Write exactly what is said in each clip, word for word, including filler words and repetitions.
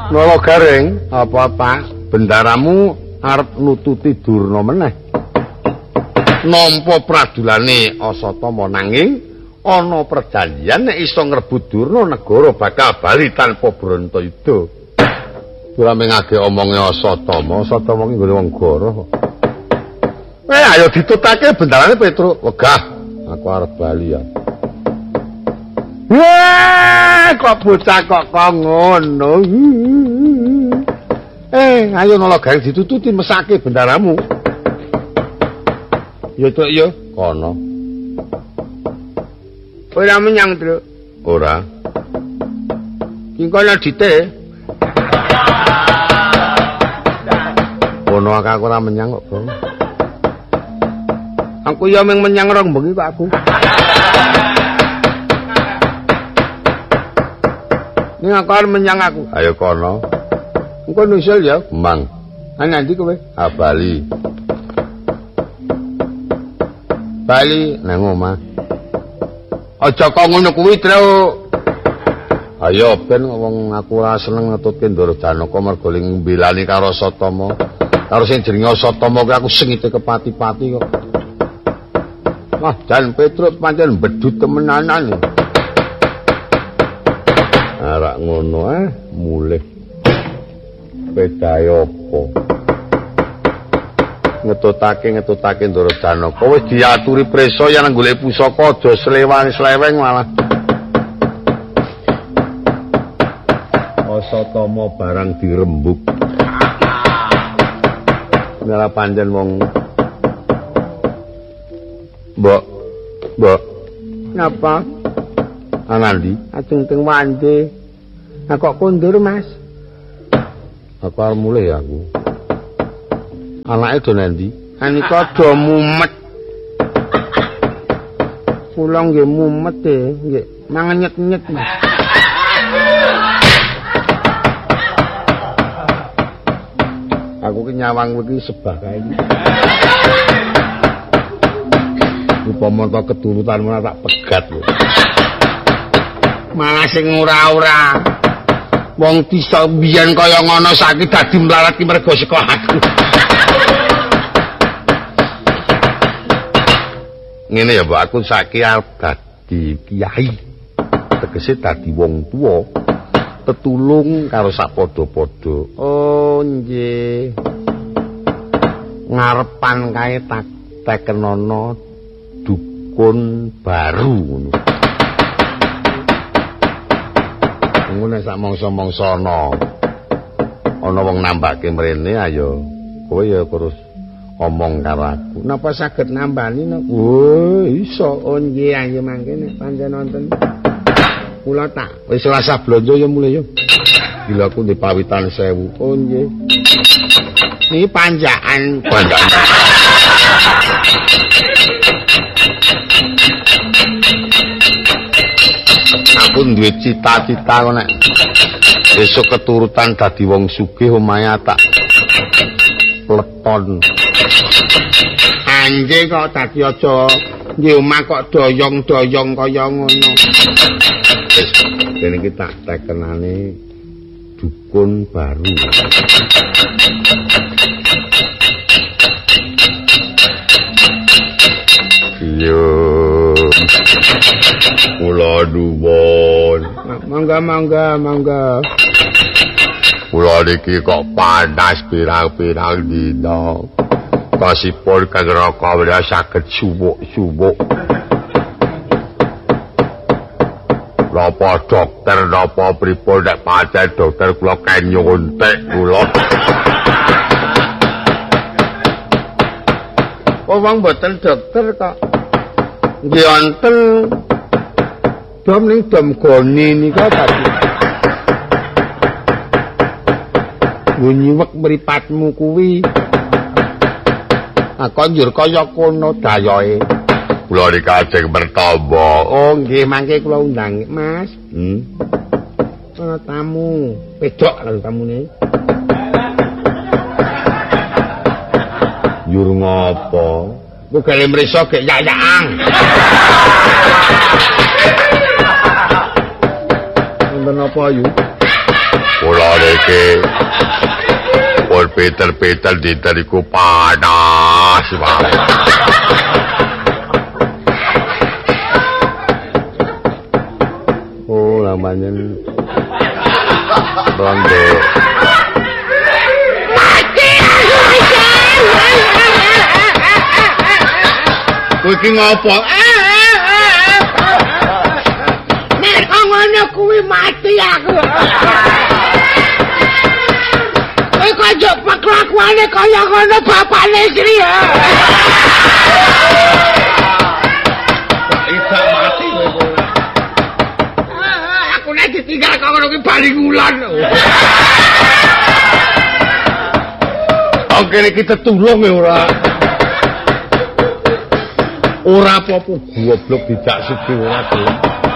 Nala Gareng, apa Pak? Bendaramu arep nututi Durna meneh. Nampa pradulane Asatama nanging ana perjanjian nek iso ngrebut Durna negara bakal bali tanpa Brantayuda. Ora mengage omonge Asatama, Asatama ki nggone wong goroh. Eh ayo ditutake bendarane Petruk. Wegah, aku arep bali ya. Wah, kok bocah kok kok ngono. Eh, ayo Nala Gareng ditututi mesake bendaramu. Ya Truk ya, kono. Ora menyang, Truk. Ora. Ki kono dite. Kono aku ora menyang kok, Bang. Aku ya mung menyang rong bengi kok aku. Ning aku arep menyang aku. Ayo kono. Engko nusul ya, Mang. Ana ndi kowe? Ah Bali. Bali nang omah. Aja kok ngono kuwi, Truk. Ayo ben wong aku ora seneng ngetutke Ndara Janaka mergo ling mbelani karo Asatama. Karo sing jenenge Asatama kuwi aku sengite kepati-pati kok. Wah, Jan Petruk pancen bedut temenanan. Arak ngono eh mulih pedae apa ngetutake ngetutake Ndara Janaka wis diaturi prisa yen golek pusaka aja slewang-sleweng malah Asatama barang dirembuk ora pancen wong Mbok Mbok napa Anandi, ajeng teng wande. Nah kok kondur, Mas? Aku arep mulih aku. Anake do nendi? Anika do mumet. Kula nggih mumet e, nggih mangenyet-nyet, Mas. Aku ki nyawang iki sebah kae iki. Upama ta keturutanmu tak pegat lho. Malah sing ora-ora wong disa biyen kaya ngono saiki dadi mlarat ki mergo saka aku. Ngene ya, Mbak, aku saiki arep dadi kiai. Tegese dadi wong tuwa, tetulung karo sapadha-padha. Oh, nggih. Ngarepan kae tak tekenono dukun baru ngono. Ngono sak mangsa-mangsa ana. Ana wong nambahke mrene ayo. Kowe ya terus omong karo aku. Napa saged nambani? Oh, iso. Oh nggih, ayo mangke nek pancen wonten. Kula tak wis rasa blonjo ya mulih yo. Gila aku ndek pawitan sewu. Oh nggih. Niki panjakan, panjakan. Aku duwe cita-cita kok nek esuk keturutan dadi wong sugih omahe tak pleton. Anjing kok dadi aja nggih omah kok doyong-doyong kaya ngono. Wis kene iki tak tekenane dukun baru. Yo. Kula nuwun. Mangga mangga mangga. Kula niki kok panas pirang-pirang dina. Kasipun Kang Raka ora saged suwuk-suwuk. Napa dokter napa pripun nek pancen dokter kula kaen nyuntek kula. Wong mboten dokter kok. Nggih wonten dom ning dom goni nika tadi. Nyiwek mripatmu kuwi. Ah konjur kaya kono dayoe. Kula niki ajeng bertamba. Oh nggih mangke kula undang, Mas. Hmm. Ana tamu, pedhok lho tamune. Jur ngopo? Ku gale mrisa gek yak-yakan. Wonten apa yu? Kula niki iki pol Peter-Peter dinten iku panas banget. Oh, namanya rondo. Kowe iki ngopo? Nek ngono kuwi mati aku. Kowe kok njok kelakuane kaya ngono bapakne Sri ya. Isa mati kowe. Aku nek ditinggal kok ngono ki bali ngulan. Oke nek kita tulung ya ora. Ora apa-apa goblok dijak siji ora gelem.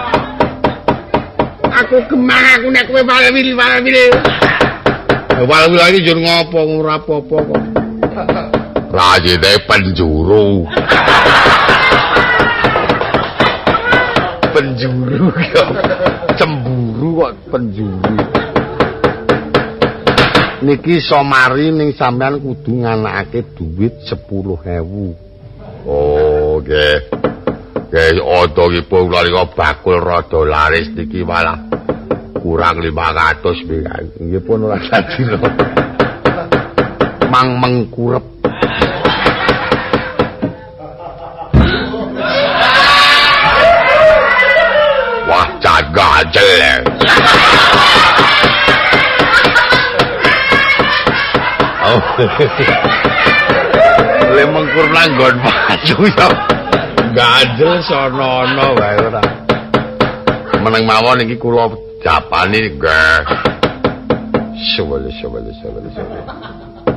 Aku gemah aku nek kowe wali-wali. Wali lagi jur ngopo ora apa-apa kok. Rajine penjuru. Penjuru kok. Cemburu kok penjuru. Niki somari ning sampean kudu nganakake duit sepuluh ewu. Oh, nggih. Nggih, odongipun kula nika bakul rada laris niki malah kurang lima ratus nggih pun ora dadi lho. Mang mengkurep. Wah, jagajel. Oh. Le mengkur nanggon baju ya. Gandel sono-ono wae ora. Meneng mawon iki kula japani nggih. Sewele sewele sewele sewele.